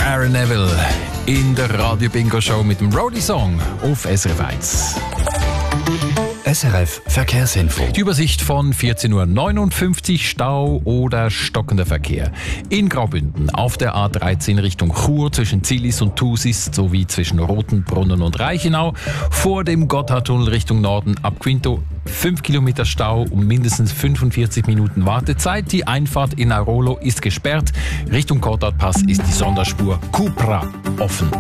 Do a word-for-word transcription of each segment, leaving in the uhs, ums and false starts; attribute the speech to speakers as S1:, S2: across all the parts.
S1: Aaron Neville in der Radio Bingo Show mit dem Roadie Song auf S R F eins.
S2: S R F Verkehrsinfo.
S1: Die Übersicht von vierzehn Uhr neunundfünfzig, Stau oder stockender Verkehr. In Graubünden auf der A dreizehn Richtung Chur zwischen Zillis und Thusis sowie zwischen Rotenbrunnen und Reichenau. Vor dem Gotthardtunnel Richtung Norden ab Quinto fünf Kilometer Stau und mindestens fünfundvierzig Minuten Wartezeit. Die Einfahrt in Airolo ist gesperrt. Richtung Gotthardpass ist die Sonderspur Cupra offen.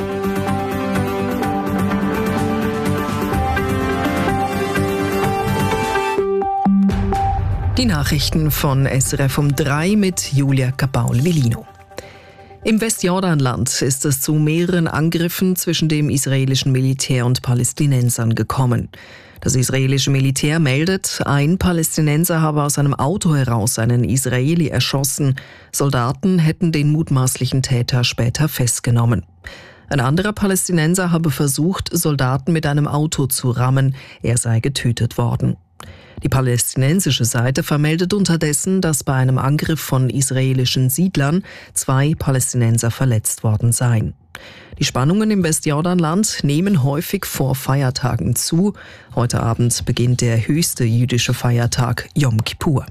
S3: Die Nachrichten von S R F um drei mit Julia Capaul-Vilino. Im Westjordanland ist es zu mehreren Angriffen zwischen dem israelischen Militär und Palästinensern gekommen. Das israelische Militär meldet, ein Palästinenser habe aus einem Auto heraus einen Israeli erschossen. Soldaten hätten den mutmaßlichen Täter später festgenommen. Ein anderer Palästinenser habe versucht, Soldaten mit einem Auto zu rammen. Er sei getötet worden. Die palästinensische Seite vermeldet unterdessen, dass bei einem Angriff von israelischen Siedlern zwei Palästinenser verletzt worden seien. Die Spannungen im Westjordanland nehmen häufig vor Feiertagen zu. Heute Abend beginnt der höchste jüdische Feiertag Yom Kippur.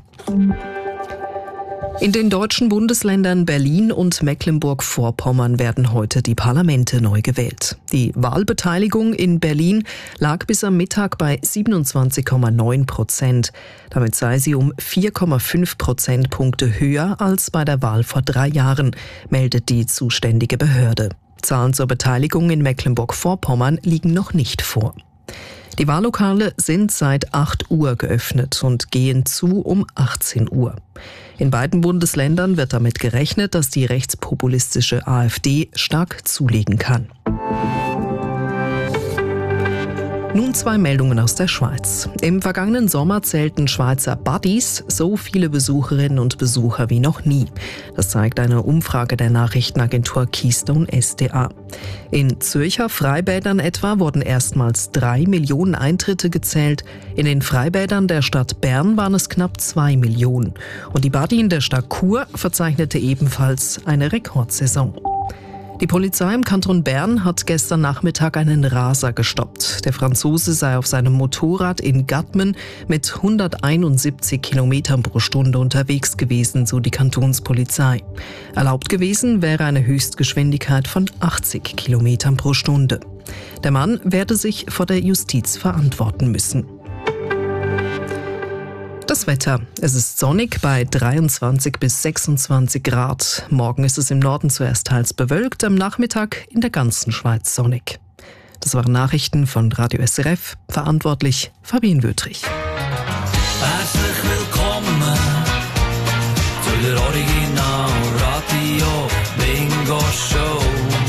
S3: In den deutschen Bundesländern Berlin und Mecklenburg-Vorpommern werden heute die Parlamente neu gewählt. Die Wahlbeteiligung in Berlin lag bis am Mittag bei siebenundzwanzig Komma neun Prozent. Damit sei sie um vier Komma fünf Prozentpunkte höher als bei der Wahl vor drei Jahren, meldet die zuständige Behörde. Zahlen zur Beteiligung in Mecklenburg-Vorpommern liegen noch nicht vor. Die Wahllokale sind seit acht Uhr geöffnet und gehen zu um achtzehn Uhr. In beiden Bundesländern wird damit gerechnet, dass die rechtspopulistische AfD stark zulegen kann. Nun zwei Meldungen aus der Schweiz. Im vergangenen Sommer zählten Schweizer Buddies so viele Besucherinnen und Besucher wie noch nie. Das zeigt eine Umfrage der Nachrichtenagentur Keystone S D A. In Zürcher Freibädern etwa wurden erstmals drei Millionen Eintritte gezählt. In den Freibädern der Stadt Bern waren es knapp zwei Millionen. Und die Buddy in der Stadt Chur verzeichnete ebenfalls eine Rekordsaison. Die Polizei im Kanton Bern hat gestern Nachmittag einen Raser gestoppt. Der Franzose sei auf seinem Motorrad in Gatmen mit hunderteinundsiebzig Kilometern pro Stunde unterwegs gewesen, so die Kantonspolizei. Erlaubt gewesen wäre eine Höchstgeschwindigkeit von achtzig Kilometern pro Stunde. Der Mann werde sich vor der Justiz verantworten müssen. Das Wetter. Es ist sonnig bei dreiundzwanzig bis sechsundzwanzig Grad. Morgen ist es im Norden zuerst teils bewölkt, am Nachmittag in der ganzen Schweiz sonnig. Das waren Nachrichten von Radio S R F. Verantwortlich Fabienne Wötrich.
S4: Herzlich willkommen zu der Original Radio Bingo Show.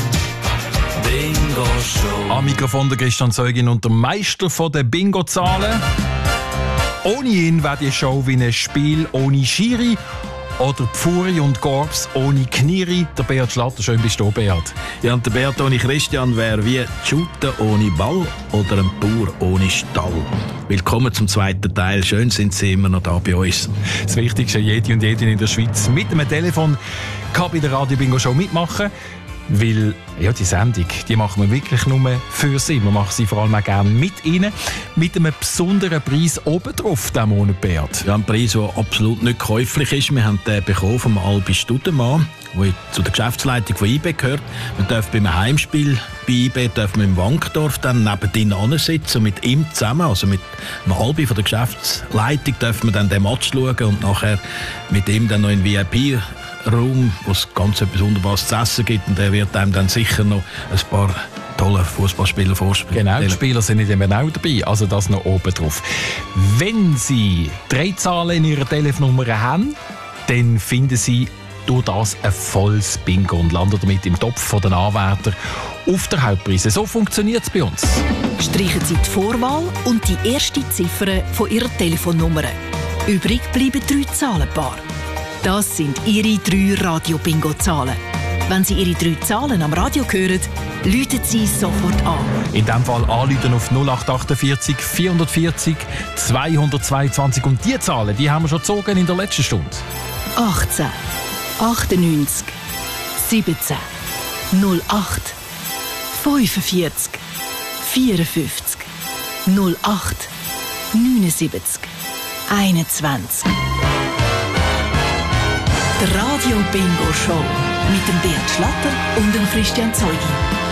S4: Bingo Show.
S1: Am Mikrofon der Christian Zeugin und der Meister von der Bingo-Zahlen. Ohne ihn wäre die Show wie ein Spiel ohne Schiri oder Pfuri und Gorbs ohne Kniri. Der Beat Schlatter, schön bist du, Beat.
S2: Ja, und der Beat ohne Christian wäre wie Shooten ohne Ball oder ein Bauer ohne Stall. Willkommen zum zweiten Teil. Schön sind Sie immer noch da bei uns.
S1: Das Wichtigste, jede und jede in der Schweiz mit einem Telefon kann bei der Radio Bingo Show mitmachen. Weil ja, die Sendung, die machen wir wirklich nur für Sie. Wir machen sie vor allem auch gerne mit Ihnen. Mit einem besonderen Preis obendrauf diesen Monat, Beat.
S2: Ja, ein Preis, der absolut nicht käuflich ist. Wir haben den bekommen vom Albi Studemann, der zu der Geschäftsleitung von I B gehört. Man darf bei einem Heimspiel bei I B dürfen wir im Wankdorf dann neben ihm sitzen und mit ihm zusammen, also mit dem Albi von der Geschäftsleitung, dürfen wir dann den Match schauen und nachher mit ihm dann noch in V I P Raum, wo es ganz etwas Wunderbares zu essen gibt, und der wird einem dann sicher noch ein paar tolle Fußballspieler vorspielen.
S1: Genau, die Spieler sind nicht immer auch dabei, also das noch oben drauf. Wenn Sie drei Zahlen in Ihrer Telefonnummer haben, dann finden Sie durch das ein volles Bingo und landen damit im Topf der Anwärter auf der Hauptpreise. So funktioniert es bei uns.
S5: Streichen Sie die Vorwahl und die erste Ziffer von Ihrer Telefonnummer. Übrig bleiben drei Zahlenpaare. Das sind Ihre drei Radio-Bingo-Zahlen. Wenn Sie Ihre drei Zahlen am Radio hören, läuten Sie sofort an.
S1: In diesem Fall anrufen auf null acht achtundvierzig vierhundertvierzig zweihundertzweiundzwanzig. Und die Zahlen, die haben wir schon gezogen in der letzten Stunde.
S5: achtzehn, achtundneunzig, siebzehn, null acht fünfundvierzig vierundfünfzig null acht neunundsiebzig einundzwanzig. Der Radio Bingo Show mit dem Bert Schlatter und dem Christian Zeugi.